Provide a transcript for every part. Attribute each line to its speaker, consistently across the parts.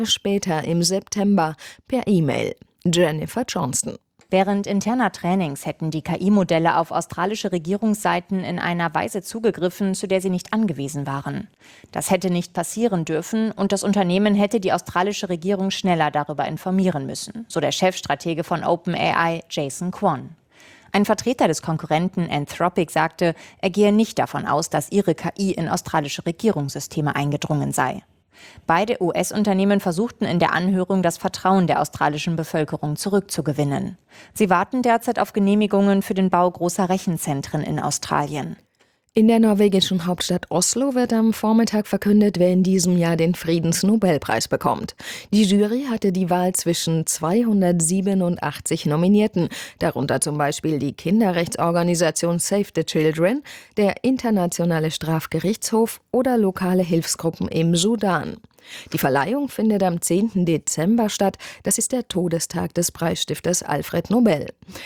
Speaker 1: später im September per E-Mail. Jennifer Johnston.
Speaker 2: Während interner Trainings hätten die KI-Modelle auf australische Regierungsseiten in einer Weise zugegriffen, zu der sie nicht angewiesen waren. Das hätte nicht passieren dürfen und das Unternehmen hätte die australische Regierung schneller darüber informieren müssen, so der Chefstratege von OpenAI, Jason Kwon. Ein Vertreter des Konkurrenten Anthropic sagte, er gehe nicht davon aus, dass ihre KI in australische Regierungssysteme eingedrungen sei. Beide US-Unternehmen versuchten in der Anhörung, das Vertrauen der australischen Bevölkerung zurückzugewinnen. Sie warten derzeit auf Genehmigungen für den Bau großer Rechenzentren in Australien.
Speaker 1: In der norwegischen Hauptstadt Oslo wird am Vormittag verkündet, wer in diesem Jahr den Friedensnobelpreis bekommt. Die Jury hatte die Wahl zwischen 287 Nominierten, darunter zum Beispiel die Kinderrechtsorganisation Save the Children, der Internationale Strafgerichtshof oder lokale Hilfsgruppen im Sudan. Die Verleihung findet am 10. Dezember statt. Das ist der Todestag des Preisstifters Alfred Nobel.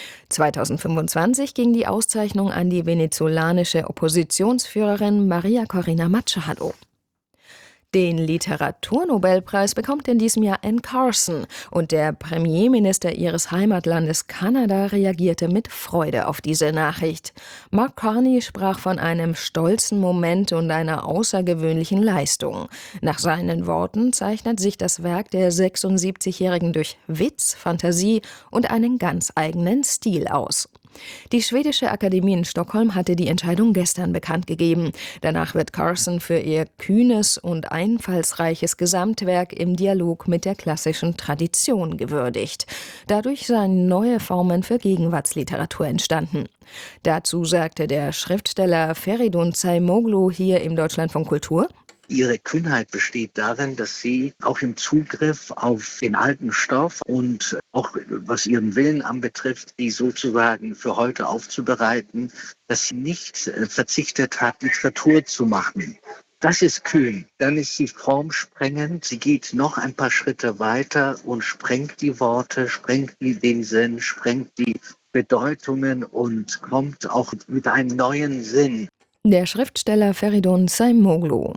Speaker 1: 2025 ging die Auszeichnung an die venezolanische Oppositionsführerin Maria Corina Machado. Den Literaturnobelpreis bekommt in diesem Jahr Anne Carson und der Premierminister ihres Heimatlandes Kanada reagierte mit Freude auf diese Nachricht. Mark Carney sprach von einem stolzen Moment und einer außergewöhnlichen Leistung. Nach seinen Worten zeichnet sich das Werk der 76-Jährigen durch Witz, Fantasie und einen ganz eigenen Stil aus. Die Schwedische Akademie in Stockholm hatte die Entscheidung gestern bekannt gegeben. Danach wird Carson für ihr kühnes und einfallsreiches Gesamtwerk im Dialog mit der klassischen Tradition gewürdigt. Dadurch seien neue Formen für Gegenwartsliteratur entstanden. Dazu sagte der Schriftsteller Feridun Zeymoglu hier im Deutschlandfunk Kultur:
Speaker 3: Ihre Kühnheit besteht darin, dass sie auch im Zugriff auf den alten Stoff und auch was ihren Willen anbetrifft, die sozusagen für heute aufzubereiten, dass sie nicht verzichtet hat, Literatur zu machen. Das ist kühn. Dann ist sie formsprengend. Sie geht noch ein paar Schritte weiter und sprengt die Worte, sprengt den Sinn, sprengt die Bedeutungen und kommt auch mit einem neuen Sinn.
Speaker 1: Der Schriftsteller Feridun Zeymoglu.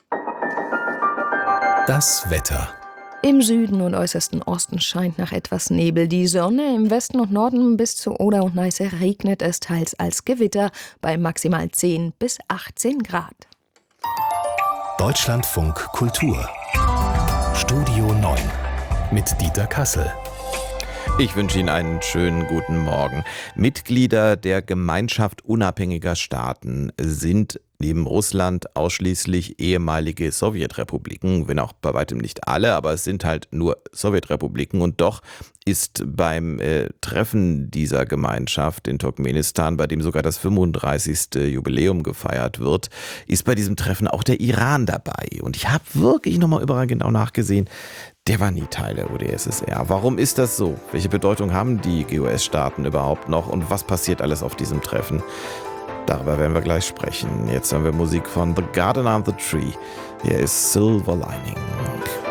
Speaker 4: Das Wetter.
Speaker 1: Im Süden und äußersten Osten scheint nach etwas Nebel die Sonne. Im Westen und Norden bis zu Oder und Neiße regnet es teils als Gewitter bei maximal 10 bis 18 Grad.
Speaker 4: Deutschlandfunk Kultur. Studio 9 mit Dieter Kassel.
Speaker 5: Ich wünsche Ihnen einen schönen guten Morgen. Mitglieder der Gemeinschaft unabhängiger Staaten sind neben Russland ausschließlich ehemalige Sowjetrepubliken, wenn auch bei weitem nicht alle, aber es sind halt nur Sowjetrepubliken. Und doch ist beim Treffen dieser Gemeinschaft in Turkmenistan, bei dem sogar das 35. Jubiläum gefeiert wird, ist bei diesem Treffen auch der Iran dabei. Und ich habe wirklich nochmal überall genau nachgesehen, der war nie Teil der UdSSR. Warum ist das so? Welche Bedeutung haben die GUS-Staaten überhaupt noch? Und was passiert alles auf diesem Treffen? Darüber werden wir gleich sprechen. Jetzt hören wir Musik von The Gardener and the Tree. Hier ist Silver Lining.